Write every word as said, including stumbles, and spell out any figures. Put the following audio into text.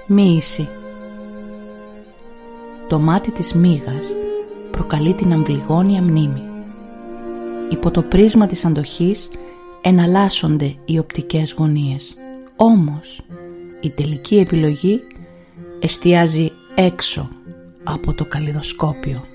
Μοίηση. Το μάτι της μύγας προκαλεί την αμβλιγόνια μνήμη. Υπό το πρίσμα της αντοχής εναλλάσσονται οι οπτικές γωνίες. Όμως η τελική επιλογή εστιάζει έξω από το καλλιδοσκόπιο.